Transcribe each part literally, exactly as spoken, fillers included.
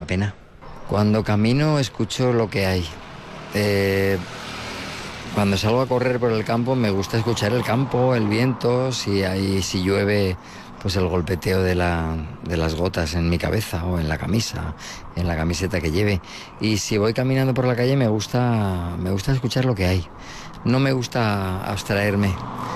pena. Cuando camino escucho lo que hay. Eh, cuando salgo a correr por el campo me gusta escuchar el campo, el viento, si hay, si llueve, pues el golpeteo de, la, de las gotas en mi cabeza o en la camisa, en la camiseta que lleve. Y si voy caminando por la calle me gusta, me gusta escuchar lo que hay. No me gusta abstraerme.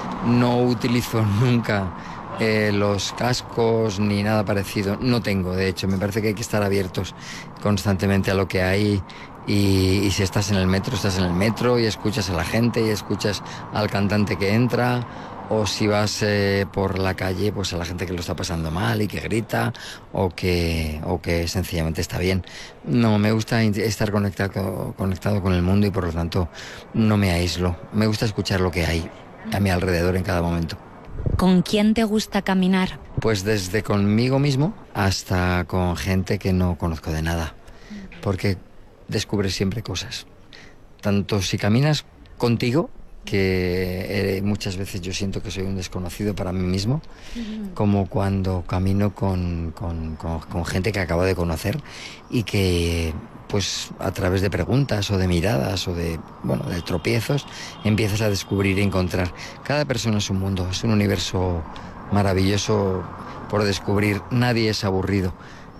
No utilizo nunca eh, los cascos ni nada parecido. No tengo, de hecho. Me parece que hay que estar abiertos constantemente a lo que hay. Y, y si estás en el metro, estás en el metro y escuchas a la gente y escuchas al cantante que entra. O si vas eh, por la calle, pues a la gente que lo está pasando mal y que grita o que, o que sencillamente está bien. No, me gusta estar conectado, conectado con el mundo y por lo tanto no me aíslo. Me gusta escuchar lo que hay a mi alrededor en cada momento. ¿Con quién te gusta caminar? Pues desde conmigo mismo hasta con gente que no conozco de nada, porque descubres siempre cosas. Tanto si caminas contigo, que eh, muchas veces yo siento que soy un desconocido para mí mismo, uh-huh. como cuando camino con, con, con, con gente que acabo de conocer y que pues a través de preguntas o de miradas o de, bueno, de tropiezos empiezas a descubrir y encontrar. Cada persona es un mundo, es un universo maravilloso por descubrir. Nadie es aburrido,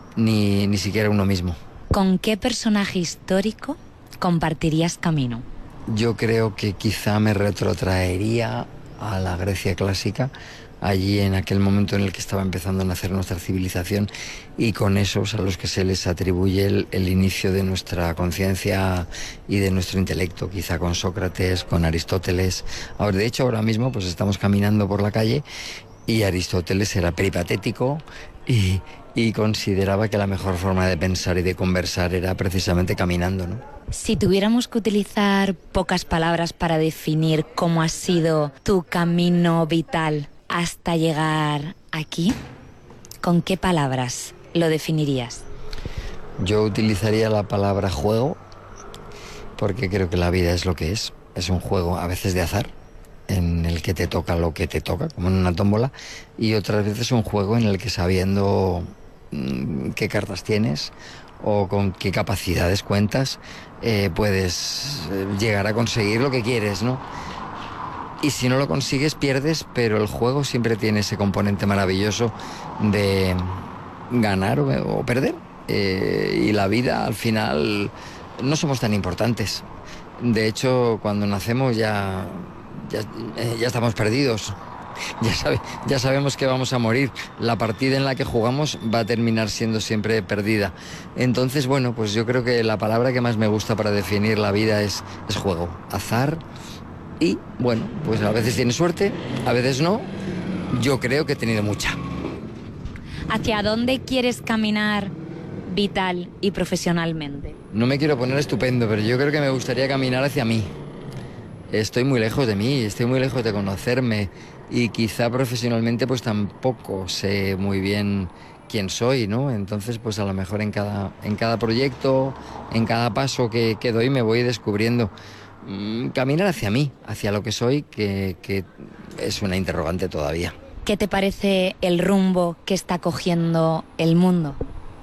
ni, ni siquiera uno mismo. ¿Con qué personaje histórico compartirías camino? Yo creo que quizá me retrotraería a la Grecia clásica, allí en aquel momento en el que estaba empezando a nacer nuestra civilización y con esos a los que se les atribuye el, el inicio de nuestra conciencia y de nuestro intelecto, quizá con Sócrates, con Aristóteles. Ahora, de hecho, ahora mismo pues estamos caminando por la calle y Aristóteles era peripatético y, y consideraba que la mejor forma de pensar y de conversar era precisamente caminando, ¿no? Si tuviéramos que utilizar pocas palabras para definir cómo ha sido tu camino vital hasta llegar aquí, ¿con qué palabras lo definirías? Yo utilizaría la palabra juego, porque creo que la vida es lo que es. Es un juego a veces de azar, en el que te toca lo que te toca, como en una tómbola, y otras veces un juego en el que sabiendo mmm, qué cartas tienes o con qué capacidades cuentas, eh, puedes llegar a conseguir lo que quieres, ¿no? Y si no lo consigues, pierdes, pero el juego siempre tiene ese componente maravilloso de ganar o, o perder. Eh, y la vida, al final, no somos tan importantes. De hecho, cuando nacemos ya, ya, eh, ya estamos perdidos. Ya, sabe, ya sabemos que vamos a morir. La partida en la que jugamos va a terminar siendo siempre perdida. Entonces, bueno, pues yo creo que la palabra que más me gusta para definir la vida es, es juego, azar. Y, bueno, pues a veces tienes suerte, a veces no. Yo creo que he tenido mucha. ¿Hacia dónde quieres caminar vital y profesionalmente? No me quiero poner estupendo, pero yo creo que me gustaría caminar hacia mí. Estoy muy lejos de mí, estoy muy lejos de conocerme y quizá profesionalmente pues tampoco sé muy bien quién soy, ¿no? Entonces pues a lo mejor en cada, en cada proyecto, en cada paso que, que doy me voy descubriendo. Mm, caminar hacia mí, hacia lo que soy, que, que es una interrogante todavía. ¿Qué te parece el rumbo que está cogiendo el mundo?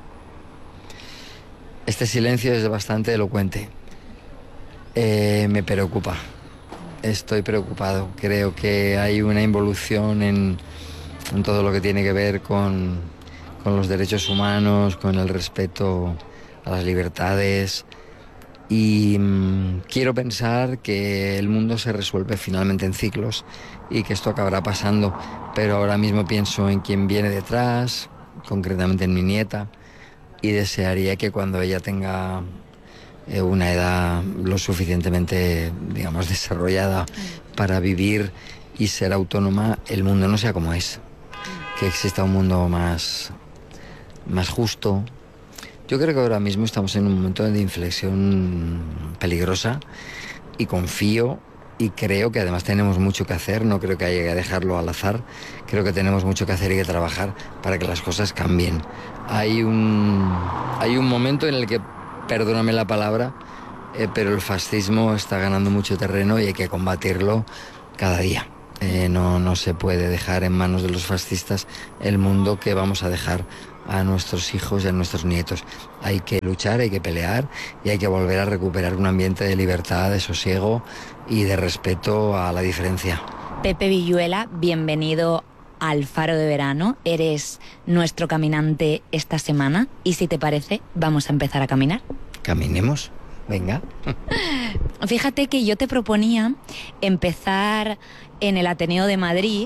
Este silencio es bastante elocuente. Eh, me preocupa. Estoy preocupado. Creo que hay una involución en, en todo lo que tiene que ver con, con los derechos humanos, con el respeto a las libertades. Y mmm, quiero pensar que el mundo se resuelve finalmente en ciclos y que esto acabará pasando. Pero ahora mismo pienso en quien viene detrás, concretamente en mi nieta, y desearía que cuando ella tenga una edad lo suficientemente, digamos, desarrollada para vivir y ser autónoma, el mundo no sea como es. Que exista un mundo más, más justo. Yo creo que ahora mismo estamos en un momento de inflexión peligrosa y confío y creo que además tenemos mucho que hacer. No creo que haya que dejarlo al azar. Creo que tenemos mucho que hacer y que trabajar para que las cosas cambien. Hay un, hay un momento en el que, perdóname la palabra, eh, pero el fascismo está ganando mucho terreno y hay que combatirlo cada día. Eh, no, no se puede dejar en manos de los fascistas el mundo que vamos a dejar a nuestros hijos y a nuestros nietos. Hay que luchar, hay que pelear y hay que volver a recuperar un ambiente de libertad, de sosiego y de respeto a la diferencia. Pepe Villuela, bienvenido al Faro de Verano. Eres nuestro caminante esta semana y si te parece, vamos a empezar a caminar. Caminemos, venga. Fíjate que yo te proponía empezar en el Ateneo de Madrid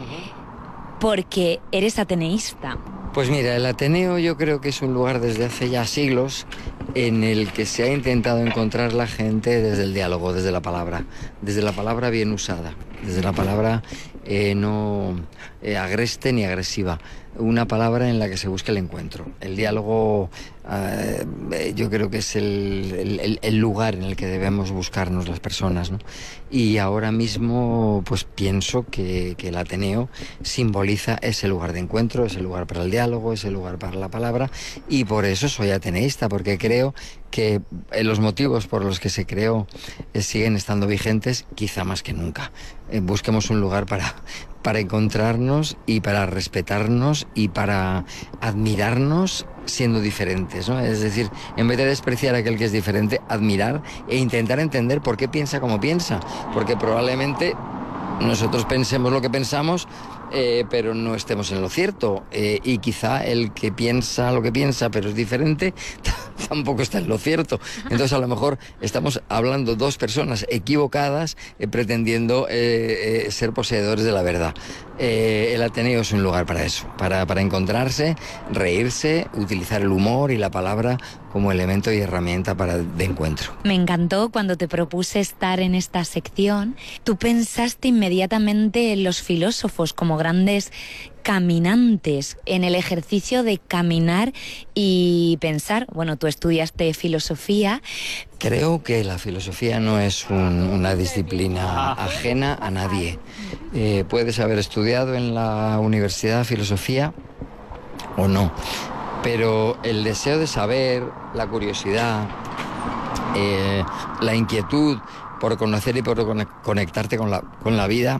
porque eres ateneísta. Pues mira, el Ateneo yo creo que es un lugar desde hace ya siglos en el que se ha intentado encontrar la gente desde el diálogo, desde la palabra, desde la palabra bien usada, desde la palabra eh, no eh, agreste ni agresiva, una palabra en la que se busque el encuentro. El diálogo eh, yo creo que es el, el, el lugar en el que debemos buscarnos las personas, ¿no? Y ahora mismo pues pienso que, que el Ateneo simboliza ese lugar de encuentro, ese lugar para el diálogo, ese lugar para la palabra, y por eso soy ateneísta, porque creo que los motivos por los que se creó eh, siguen estando vigentes, quizá más que nunca. Eh, busquemos un lugar para, para encontrarnos y para respetarnos y para admirarnos siendo diferentes, ¿no? Es decir, en vez de despreciar a aquel que es diferente, admirar e intentar entender por qué piensa como piensa, porque probablemente nosotros pensemos lo que pensamos, eh, pero no estemos en lo cierto, eh, y quizá el que piensa lo que piensa pero es diferente tampoco está en lo cierto. Entonces a lo mejor estamos hablando dos personas equivocadas eh, pretendiendo eh, eh, ser poseedores de la verdad. Eh, el Ateneo es un lugar para eso, para, para encontrarse, reírse, utilizar el humor y la palabra como elemento y herramienta para, de encuentro. Me encantó cuando te propuse estar en esta sección. Tú pensaste inmediatamente en los filósofos como grandes caminantes, en el ejercicio de caminar y pensar. Bueno, tú estudiaste filosofía. Creo que la filosofía no es un, una disciplina ajena a nadie. Eh, puedes haber estudiado en la universidad filosofía o no, pero el deseo de saber, la curiosidad, eh, la inquietud por conocer y por conectarte con la, con la vida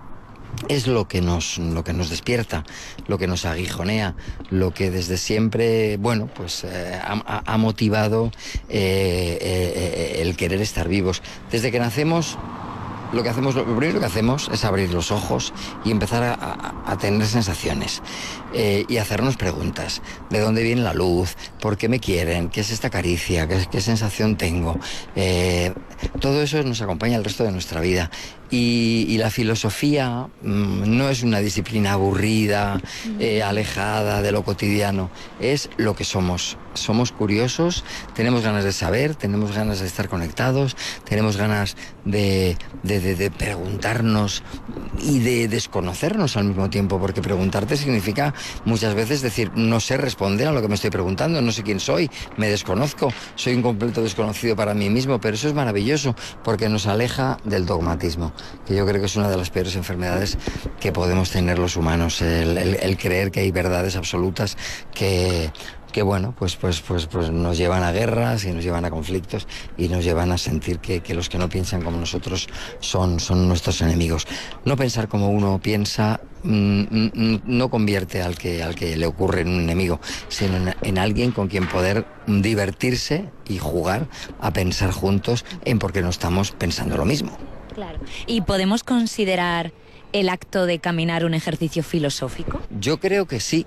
es lo que nos lo que nos despierta, lo que nos aguijonea, lo que desde siempre, bueno, pues eh, ha, ha motivado eh, eh, el querer estar vivos. Desde que nacemos, lo que hacemos, lo primero que hacemos es abrir los ojos y empezar a, a, a tener sensaciones eh, y hacernos preguntas. ¿De dónde viene la luz? ¿Por qué me quieren? ¿Qué es esta caricia? ¿Qué, qué sensación tengo? Eh, todo eso nos acompaña el resto de nuestra vida. Y, y la filosofía mmm, no es una disciplina aburrida, eh, alejada de lo cotidiano. Es lo que somos. Somos curiosos, tenemos ganas de saber, tenemos ganas de estar conectados, tenemos ganas de, de, de, de preguntarnos y de desconocernos al mismo tiempo, porque preguntarte significa muchas veces decir, no sé responder a lo que me estoy preguntando, no sé quién soy, me desconozco, soy un completo desconocido para mí mismo, pero eso es maravilloso porque nos aleja del dogmatismo, que yo creo que es una de las peores enfermedades que podemos tener los humanos, el, el, el creer que hay verdades absolutas que... que bueno, pues, pues, pues, pues nos llevan a guerras y nos llevan a conflictos y nos llevan a sentir que, que los que no piensan como nosotros son, son nuestros enemigos. No pensar como uno piensa mmm, no convierte al que, al que le ocurre en un enemigo, sino en, en alguien con quien poder divertirse y jugar a pensar juntos en por qué no estamos pensando lo mismo. Claro. ¿Y podemos considerar el acto de caminar un ejercicio filosófico? Yo creo que sí.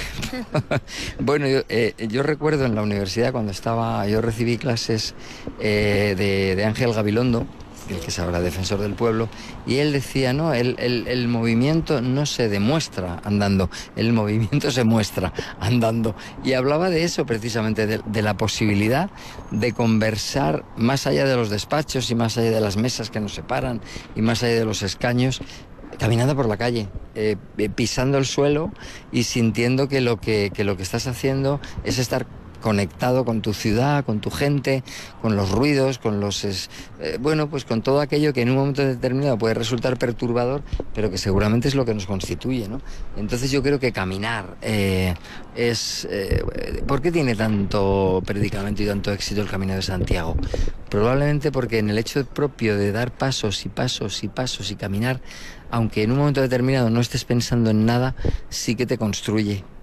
Bueno, yo, eh, yo recuerdo en la universidad cuando estaba, yo recibí clases eh, de, de Ángel Gabilondo, el que es ahora defensor del pueblo, y él decía, no, el, el, el movimiento no se demuestra andando, el movimiento se muestra andando. Y hablaba de eso precisamente, de, de la posibilidad de conversar más allá de los despachos y más allá de las mesas que nos separan y más allá de los escaños, caminando por la calle, eh, pisando el suelo y sintiendo que lo que, que lo que estás haciendo es estar conectado con tu ciudad, con tu gente, con los ruidos, con los eh, bueno, pues con todo aquello que en un momento determinado puede resultar perturbador, pero que seguramente es lo que nos constituye, ¿no? Entonces yo creo que caminar eh, es... Eh, ¿por qué tiene tanto predicamento y tanto éxito el Camino de Santiago? Probablemente porque en el hecho propio de dar pasos y pasos y pasos y caminar, aunque en un momento determinado no estés pensando en nada, sí que te construye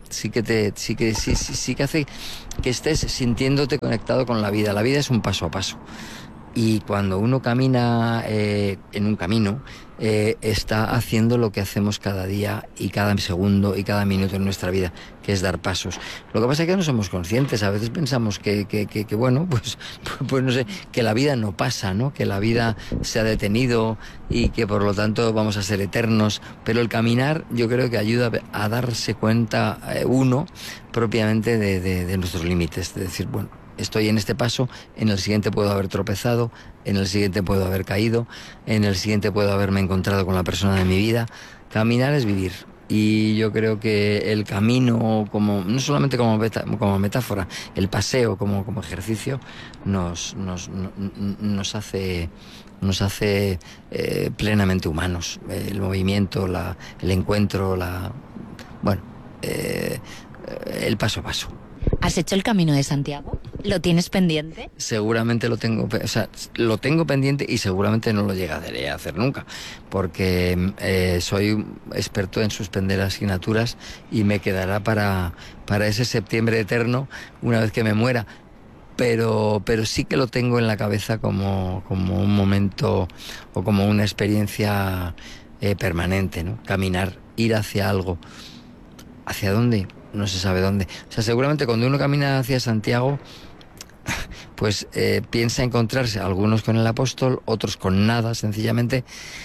sí que te, sí que sí, sí, sí que hace que estés sintiéndote conectado con la vida. La vida es un paso a paso. Y cuando uno camina eh, en un camino, eh, está haciendo lo que hacemos cada día y cada segundo y cada minuto en nuestra vida, que es dar pasos. Lo que pasa es que no somos conscientes. A veces pensamos que, que, que, que bueno, pues, pues no sé, que la vida no pasa, ¿no? Que la vida se ha detenido y que por lo tanto vamos a ser eternos. Pero el caminar yo creo que ayuda a darse cuenta eh, uno propiamente de, de, de nuestros límites. De decir, bueno, estoy en este paso, en el siguiente puedo haber tropezado, en el siguiente puedo haber caído, en el siguiente puedo haberme encontrado con la persona de mi vida. Caminar es vivir. Y yo creo que el camino, como no solamente como, meta, como metáfora, el paseo como, como ejercicio, nos, nos, no, nos hace, nos hace eh, plenamente humanos. El movimiento, la, el encuentro, la, bueno, eh, el paso a paso. ¿Has hecho el Camino de Santiago? ¿Lo tienes pendiente? Seguramente lo tengo, o sea, lo tengo pendiente y seguramente no lo llegaré a hacer nunca, porque eh, soy experto en suspender asignaturas y me quedará para, para ese septiembre eterno una vez que me muera. Pero, pero sí que lo tengo en la cabeza como, como un momento o como una experiencia eh, permanente, ¿no? Caminar, ir hacia algo. ¿Hacia dónde? No se sabe dónde. O sea, seguramente cuando uno camina hacia Santiago, pues eh, piensa encontrarse algunos con el apóstol, otros con nada, sencillamente,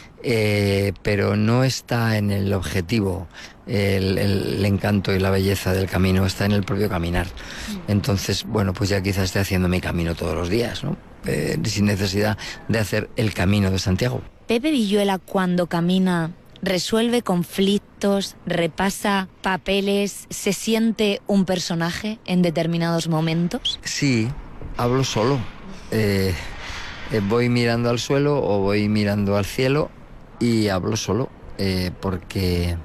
eh, pero no está en el objetivo, el, el, el encanto y la belleza del camino, está en el propio caminar. Entonces, bueno, pues ya quizás esté haciendo mi camino todos los días, ¿no? Eh, sin necesidad de hacer el Camino de Santiago. Pepe Villuela, cuando camina, resuelve conflictos, repasa papeles, ¿se siente un personaje en determinados momentos? Sí, hablo solo. Eh, eh, voy mirando al suelo o voy mirando al cielo y hablo solo, eh, porque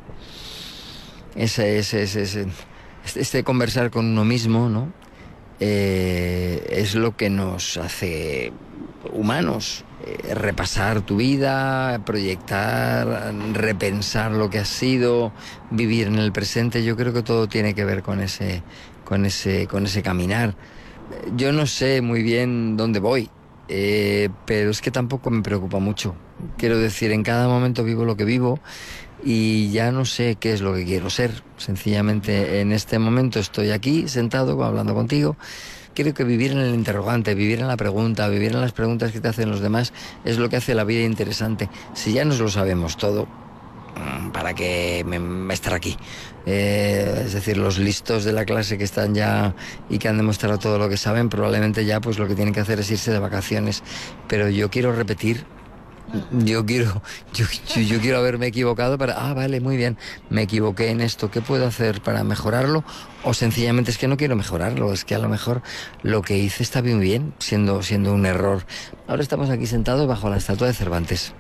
ese, ese, ese, ese, este conversar con uno mismo, ¿no? Eh, es lo que nos hace humanos. Eh, repasar tu vida, proyectar, repensar lo que has sido, vivir en el presente. Yo creo que todo tiene que ver con ese, con ese, con ese caminar. Yo no sé muy bien dónde voy, eh, pero es que tampoco me preocupa mucho. Quiero decir, en cada momento vivo lo que vivo y ya no sé qué es lo que quiero ser. Sencillamente en este momento estoy aquí sentado hablando contigo. Creo que vivir en el interrogante, vivir en la pregunta, vivir en las preguntas que te hacen los demás es lo que hace la vida interesante. Si ya nos lo sabemos todo, ¿para qué me, me estar aquí? Eh, es decir, los listos de la clase que están ya y que han demostrado todo lo que saben, probablemente ya pues lo que tienen que hacer es irse de vacaciones. Pero yo quiero repetir. Yo quiero, yo, yo, yo quiero haberme equivocado para, ah, vale, muy bien, me equivoqué en esto, ¿qué puedo hacer para mejorarlo? O sencillamente es que no quiero mejorarlo, es que a lo mejor lo que hice está bien bien, siendo, siendo un error. Ahora estamos aquí sentados bajo la estatua de Cervantes.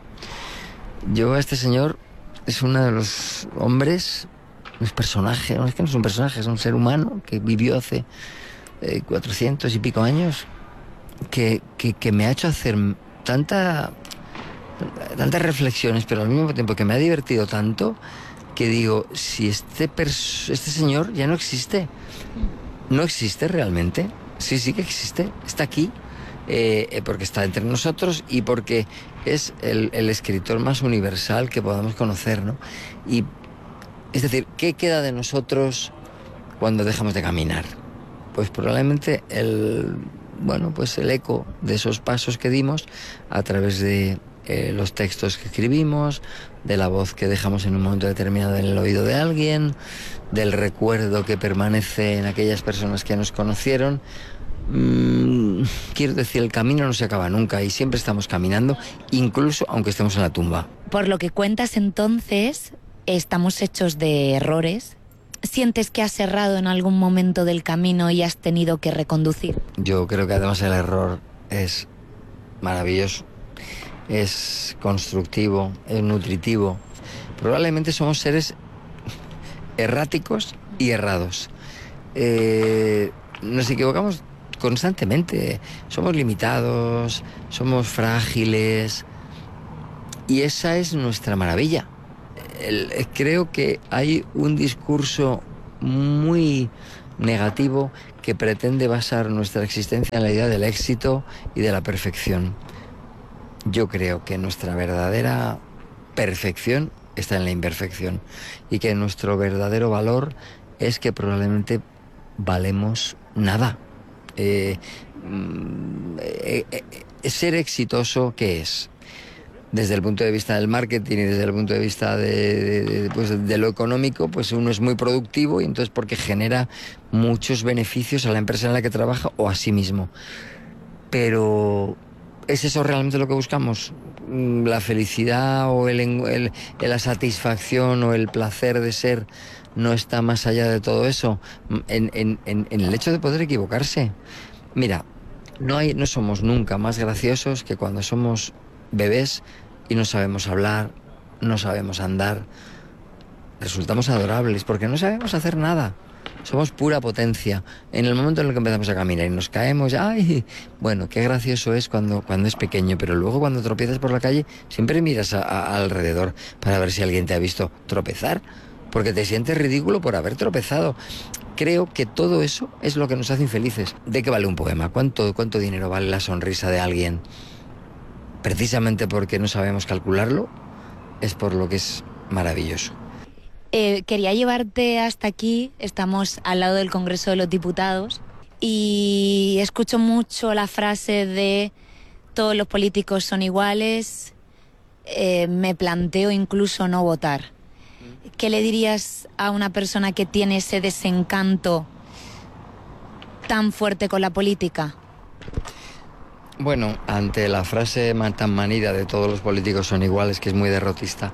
Yo, este señor, es uno de los hombres, los personajes, no es que no es un personaje, es un ser humano que vivió hace eh, cuatrocientos y pico años, que, que, que me ha hecho hacer tanta... tantas reflexiones, pero al mismo tiempo que me ha divertido tanto, que digo, si este pers- este señor ya no existe, no existe realmente, sí, sí que existe, está aquí, eh, porque está entre nosotros y porque es el, el escritor más universal que podamos conocer, ¿no? Y, es decir, ¿qué queda de nosotros cuando dejamos de caminar? Pues probablemente el, bueno, pues el eco de esos pasos que dimos a través de Eh, los textos que escribimos, de la voz que dejamos en un momento determinado en el oído de alguien, del recuerdo que permanece en aquellas personas que nos conocieron. Mm, quiero decir, el camino no se acaba nunca y siempre estamos caminando, incluso aunque estemos en la tumba. Por lo que cuentas entonces, estamos hechos de errores. ¿Sientes que has errado en algún momento del camino y has tenido que reconducir? Yo creo que además el error es maravilloso. Es constructivo, es nutritivo. Probablemente somos seres erráticos y errados. Eh, nos equivocamos constantemente. Somos limitados, somos frágiles. Y esa es nuestra maravilla. El, creo que hay un discurso muy negativo que pretende basar nuestra existencia en la idea del éxito y de la perfección. Yo creo que nuestra verdadera perfección está en la imperfección y que nuestro verdadero valor es que probablemente valemos nada. Eh, eh, eh, ser exitoso, ¿qué es? Desde el punto de vista del marketing y desde el punto de vista de, de, de, pues de lo económico, pues uno es muy productivo y entonces porque genera muchos beneficios a la empresa en la que trabaja o a sí mismo. Pero ¿es eso realmente lo que buscamos? La felicidad o el, el, la satisfacción o el placer de ser no está más allá de todo eso, en, en, en, en el hecho de poder equivocarse. Mira, no, hay, no somos nunca más graciosos que cuando somos bebés y no sabemos hablar, no sabemos andar. Resultamos adorables porque no sabemos hacer nada. Somos pura potencia. En el momento en el que empezamos a caminar y nos caemos, ¡ay! Bueno, qué gracioso es cuando, cuando es pequeño, pero luego cuando tropiezas por la calle siempre miras a, a, alrededor para ver si alguien te ha visto tropezar, porque te sientes ridículo por haber tropezado. Creo que todo eso es lo que nos hace infelices. ¿De qué vale un poema? ¿Cuánto, cuánto dinero vale la sonrisa de alguien? Precisamente porque no sabemos calcularlo, es por lo que es maravilloso. Eh, quería llevarte hasta aquí, estamos al lado del Congreso de los Diputados y escucho mucho la frase de todos los políticos son iguales, eh, me planteo incluso no votar. ¿Qué le dirías a una persona que tiene ese desencanto tan fuerte con la política? Bueno, ante la frase tan manida de todos los políticos son iguales, que es muy derrotista,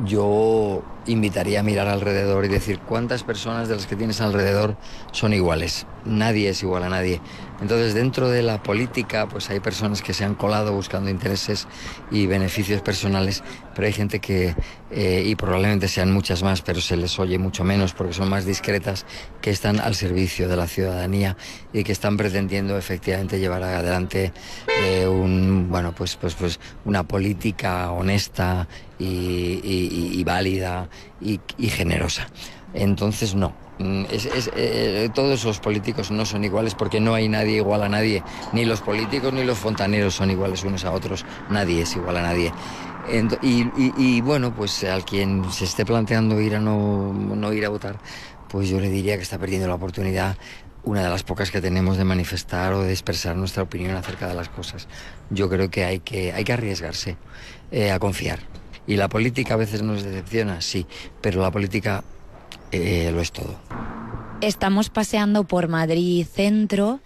yo invitaría a mirar alrededor y decir cuántas personas de las que tienes alrededor son iguales. Nadie es igual a nadie. Entonces, dentro de la política, pues hay personas que se han colado buscando intereses y beneficios personales, pero hay gente que, eh, y probablemente sean muchas más, pero se les oye mucho menos porque son más discretas, que están al servicio de la ciudadanía y que están pretendiendo efectivamente llevar adelante eh, un, bueno, pues, pues, pues una política honesta y, y, y válida y, y generosa. Entonces, no. Es, es, eh, todos los políticos no son iguales porque no hay nadie igual a nadie. Ni los políticos ni los fontaneros son iguales unos a otros. Nadie es igual a nadie. Ent- y, y, y bueno, pues al quien se esté planteando ir a no, no ir a votar, pues yo le diría que está perdiendo la oportunidad, una de las pocas que tenemos, de manifestar o de expresar nuestra opinión acerca de las cosas. Yo creo que hay que, hay que arriesgarse eh, a confiar. Y la política a veces nos decepciona, sí, pero la política eh, lo es todo. Estamos paseando por Madrid Centro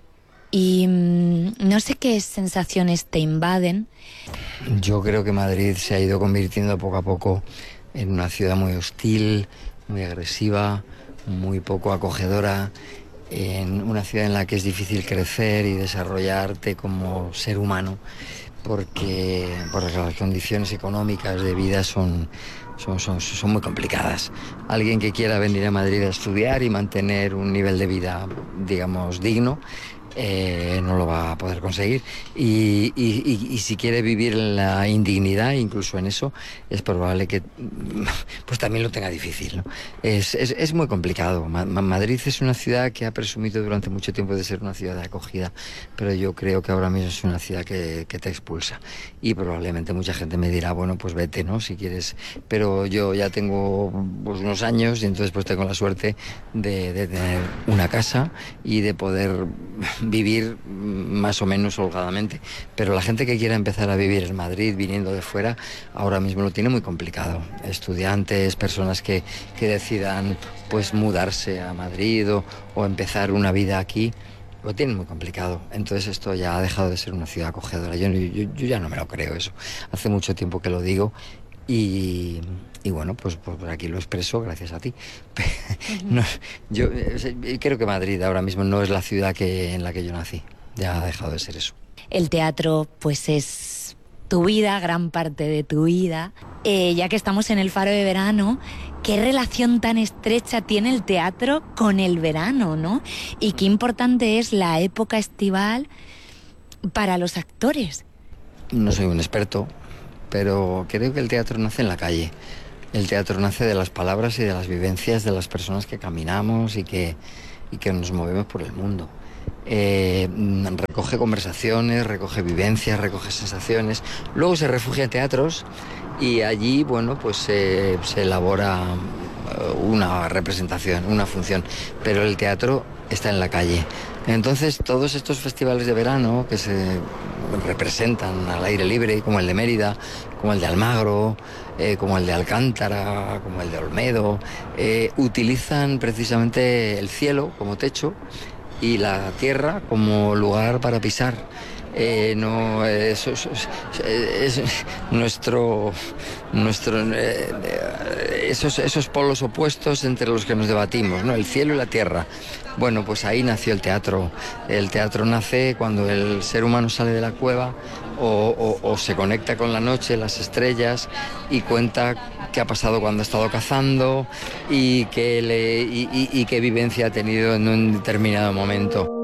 y mmm, no sé qué sensaciones te invaden. Yo creo que Madrid se ha ido convirtiendo poco a poco en una ciudad muy hostil, muy agresiva, muy poco acogedora, en una ciudad en la que es difícil crecer y desarrollarte como ser humano, porque, porque las condiciones económicas de vida son, son, son, son muy complicadas. Alguien que quiera venir a Madrid a estudiar y mantener un nivel de vida, digamos, digno, Eh, no lo va a poder conseguir y, y, y, y si quiere vivir en la indignidad, incluso en eso, es probable que pues también lo tenga difícil, ¿no? Es, es, es muy complicado. Ma- Madrid es una ciudad que ha presumido durante mucho tiempo de ser una ciudad de acogida, pero yo creo que ahora mismo es una ciudad que, que te expulsa y probablemente mucha gente me dirá, bueno, pues vete, ¿no? Si quieres, pero yo ya tengo pues, unos años y entonces pues tengo la suerte de, de tener una casa y de poder vivir más o menos holgadamente, pero la gente que quiera empezar a vivir en Madrid viniendo de fuera ahora mismo lo tiene muy complicado. Estudiantes, personas que, que decidan pues mudarse a Madrid o, o empezar una vida aquí, lo tienen muy complicado. Entonces esto ya ha dejado de ser una ciudad acogedora. Yo, yo, yo ya no me lo creo eso. Hace mucho tiempo que lo digo y, y bueno, pues, pues por aquí lo expreso gracias a ti. No, yo creo que Madrid ahora mismo no es la ciudad que, en la que yo nací. Ya ha dejado de ser eso. El teatro pues es tu vida, gran parte de tu vida. Eh, ya que estamos en el Faro de Verano, ¿qué relación tan estrecha tiene el teatro con el verano, ¿no? Y qué importante es la época estival para los actores. No soy un experto, pero creo que el teatro nace en la calle. El teatro nace de las palabras y de las vivencias de las personas que caminamos y que, y que nos movemos por el mundo. Eh, recoge conversaciones, recoge vivencias, recoge sensaciones. Luego se refugia en teatros y allí, bueno, pues eh, se elabora una representación, una función. Pero el teatro está en la calle. Entonces, todos estos festivales de verano que se representan al aire libre, como el de Mérida, como el de Almagro, eh, como el de Alcántara, como el de Olmedo, eh, utilizan precisamente el cielo como techo y la tierra como lugar para pisar. Eh, no, eso es, es, es nuestro, nuestro eh, esos, esos polos opuestos entre los que nos debatimos, ¿no? El cielo y la tierra. Bueno, pues ahí nació el teatro. El teatro nace cuando el ser humano sale de la cueva o, o, o se conecta con la noche, las estrellas, y cuenta qué ha pasado cuando ha estado cazando y qué, le, y, y, y qué vivencia ha tenido en un determinado momento.